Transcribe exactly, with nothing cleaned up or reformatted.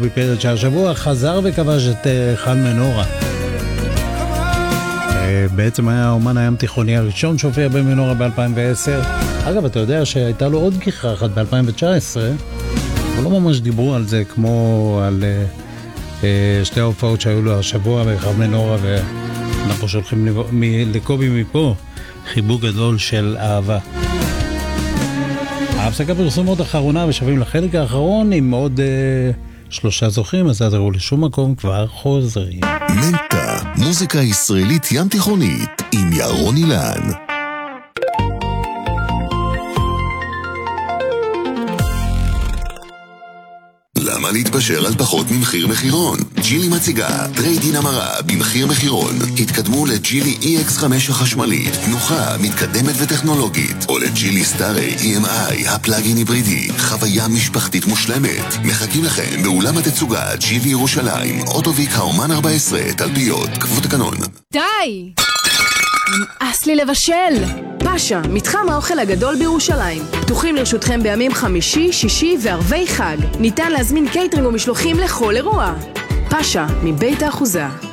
קובי פרץ, שהשבוע חזר וכבש את חן מנורה. בעצם היה האומן הים תיכוני הראשון שהופיע במנורה ב-אלפיים ועשר. אגב, אתה יודע שהייתה לו עוד גיחה אחת ב-אלפיים תשע עשרה, אבל לא ממש דיברו על זה כמו על uh, שתי ההופעות שהיו לו השבוע בחן מנורה, ואנחנו שולחים לקובי מפה חיבוק גדול של אהבה. ההפסקה פרסומות אחרונה ושבים לחלק האחרון עם עוד uh, שלושה זוכים, אז תעזרו לשום מקום, כבר חוזרים. מנטה, מוזיקה ישראלית ים תיכונית עם ירון אילן. למה להתפשר על פחות ממחיר מחירון? ג'ילי מציגה טרייד-אין המרה במחיר מחירון. התקדמו לג'ילי אי אקס חמש החשמלית, תנוחה, מתקדמת וטכנולוגית, או לג'ילי סטארי אי אם איי, הפלאגין היברידי, חוויה משפחתית מושלמת. מחכים לכם באולם התצוגה ג'ילי ירושלים, אוטוביק האומן ארבע עשרה, תלפיות, כפות הקנון. די! נמאס לי לבשל! פאשה, מתחם האוכל הגדול בירושלים. פתוחים לרשותכם בימים חמישי, שישי וערבי חג. ניתן להזמין קייטרינג ומשלוחים לכל אירוע. פאשה, מבית האחוזה.